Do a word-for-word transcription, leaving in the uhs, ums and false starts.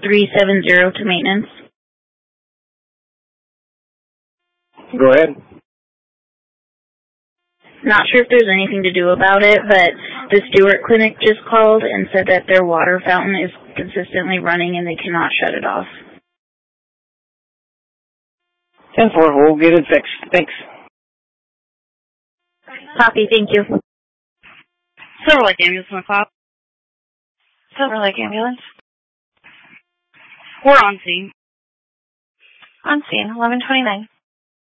three seven zero to maintenance. Go ahead. Not sure if there's anything to do about it, but the Stewart Clinic just called and said that their water fountain is consistently running and they cannot shut it off. ten four, we'll get it fixed. Thanks. Copy, thank you. Silver Lake Ambulance, McLeod. Silver Lake Ambulance. We're on scene. On scene, eleven twenty-nine.